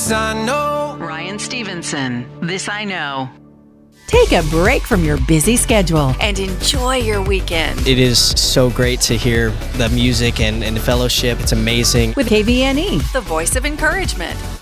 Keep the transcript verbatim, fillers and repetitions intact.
This I know. Ryan Stevenson, This I Know. Take a break from your busy schedule and enjoy your weekend It is so great to hear the music and, and the fellowship. It's amazing. with K V N E, the voice of encouragement.